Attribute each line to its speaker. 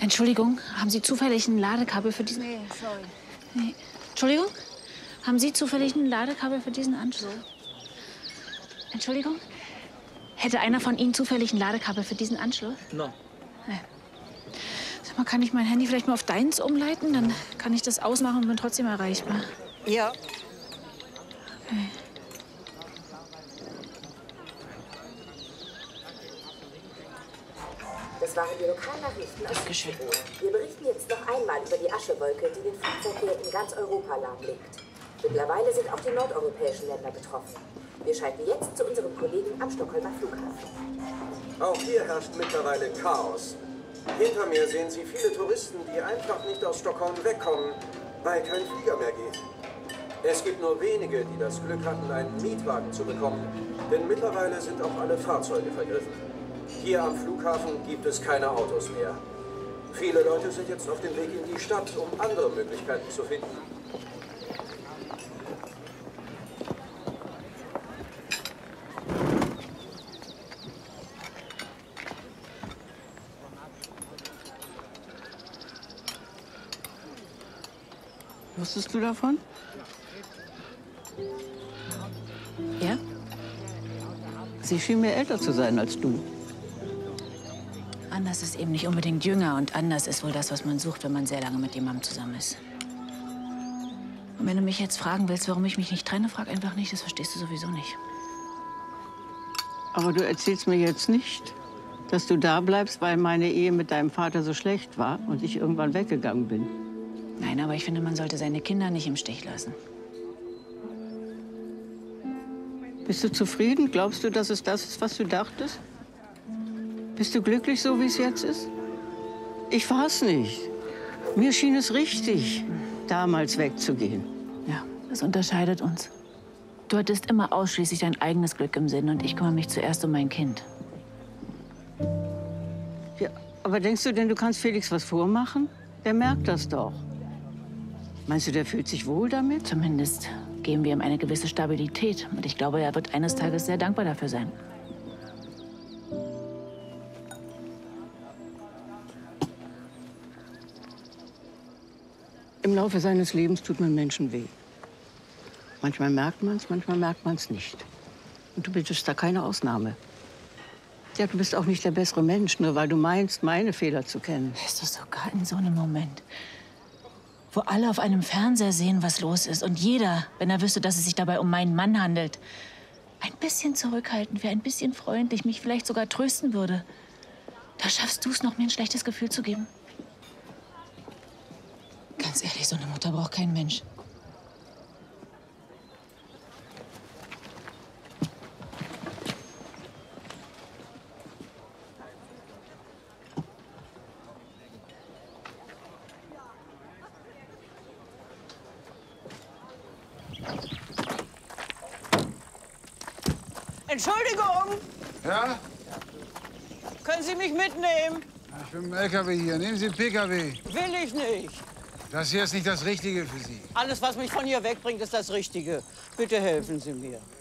Speaker 1: Entschuldigung, haben Sie zufällig ein Ladekabel für diesen...
Speaker 2: Nee, sorry.
Speaker 1: Nee. Entschuldigung? Haben Sie zufällig ein Ladekabel für diesen Anschluss? Entschuldigung? Hätte einer von Ihnen zufällig ein Ladekabel für diesen Anschluss?
Speaker 3: No.
Speaker 1: Nee. Sag mal, kann ich mein Handy vielleicht mal auf deins umleiten? Dann kann ich das ausmachen und bin trotzdem erreichbar.
Speaker 2: Ja.
Speaker 1: Okay.
Speaker 4: Das waren die Lokalnachrichten aus Südtirol. Wir berichten jetzt noch einmal über die Aschewolke, die den Flugverkehr in ganz Europa lahmlegt. Mittlerweile sind auch die nordeuropäischen Länder betroffen. Wir schalten jetzt zu unserem Kollegen am Stockholmer Flughafen.
Speaker 5: Auch hier herrscht mittlerweile Chaos. Hinter mir sehen Sie viele Touristen, die einfach nicht aus Stockholm wegkommen, weil kein Flieger mehr geht. Es gibt nur wenige, die das Glück hatten, einen Mietwagen zu bekommen, denn mittlerweile sind auch alle Fahrzeuge vergriffen. Hier am Flughafen gibt es keine Autos mehr. Viele Leute sind jetzt auf dem Weg in die Stadt, um andere Möglichkeiten zu finden.
Speaker 2: Wusstest du davon?
Speaker 1: Ja?
Speaker 2: Sie schien mir älter zu sein als du.
Speaker 1: Anders ist eben nicht unbedingt jünger und anders ist wohl das, was man sucht, wenn man sehr lange mit jemandem zusammen ist. Und wenn du mich jetzt fragen willst, warum ich mich nicht trenne, frag einfach nicht, das verstehst du sowieso nicht.
Speaker 2: Aber du erzählst mir jetzt nicht, dass du da bleibst, weil meine Ehe mit deinem Vater so schlecht war und ich irgendwann weggegangen bin.
Speaker 1: Nein, aber ich finde, man sollte seine Kinder nicht im Stich lassen.
Speaker 2: Bist du zufrieden? Glaubst du, dass es das ist, was du dachtest? Bist du glücklich, so wie es jetzt ist? Ich war's nicht. Mir schien es richtig, damals wegzugehen.
Speaker 1: Ja, das unterscheidet uns. Du hattest immer ausschließlich dein eigenes Glück im Sinn und ich kümmere mich zuerst um mein Kind.
Speaker 2: Ja, aber denkst du denn, du kannst Felix was vormachen? Der merkt das doch. Meinst du, der fühlt sich wohl damit?
Speaker 1: Zumindest geben wir ihm eine gewisse Stabilität. Und ich glaube, er wird eines Tages sehr dankbar dafür sein.
Speaker 2: Im Laufe seines Lebens tut man Menschen weh. Manchmal merkt man es, manchmal merkt man es nicht. Und du bist da keine Ausnahme. Ja, du bist auch nicht der bessere Mensch, nur weil du meinst, meine Fehler zu kennen.
Speaker 1: Ist das sogar in so einem Moment, wo alle auf einem Fernseher sehen, was los ist und jeder, wenn er wüsste, dass es sich dabei um meinen Mann handelt, ein bisschen zurückhaltend wäre, ein bisschen freundlich, mich vielleicht sogar trösten würde. Da schaffst du es noch, mir ein schlechtes Gefühl zu geben. Ganz ehrlich, so eine Mutter braucht kein Mensch.
Speaker 6: Entschuldigung,
Speaker 7: Ja?
Speaker 6: können Sie mich mitnehmen?
Speaker 7: Ich bin im LKW hier. Nehmen Sie den PKW.
Speaker 6: Will ich nicht.
Speaker 7: Das hier ist nicht das Richtige für Sie.
Speaker 6: Alles, was mich von hier wegbringt, ist das Richtige. Bitte helfen Sie mir.